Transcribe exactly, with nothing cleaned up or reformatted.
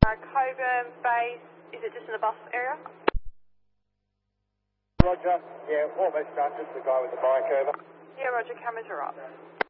Uh, Coburn base, is it just in the bus area? Roger. Yeah, almost done. Just the guy with the bike over. Yeah, Roger, cameras are up.